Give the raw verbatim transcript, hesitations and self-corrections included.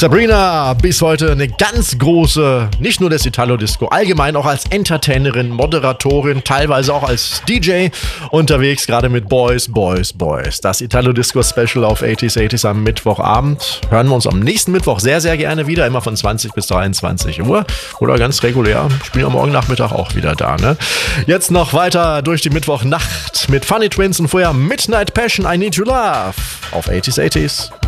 Sabrina, bis heute eine ganz große, nicht nur des Italo-Disco, allgemein auch als Entertainerin, Moderatorin, teilweise auch als D J unterwegs, gerade mit Boys, Boys, Boys. Das Italo-Disco-Special auf achtziger achtziger am Mittwochabend. Hören wir uns am nächsten Mittwoch sehr, sehr gerne wieder, immer von zwanzig bis dreiundzwanzig Uhr. Oder ganz regulär, ich bin ja morgen Nachmittag auch wieder da. Ne? Jetzt noch weiter durch die Mittwochnacht mit Funny Twins und vorher Midnight Passion, I Need Your Love auf achtziger achtziger.